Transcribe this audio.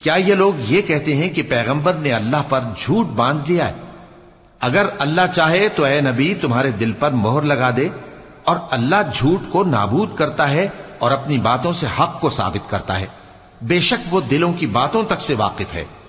क्या ये लोग ये कहते हैं कि पैगंबर ने अल्लाह पर झूठ बांध लिया है? अगर अल्लाह चाहे तो ए नबी तुम्हारे दिल पर मोहर लगा दे, और अल्लाह झूठ को नाबूद करता है और अपनी बातों से हक को साबित करता है। बेशक वो दिलों की बातों तक से वाकिफ है।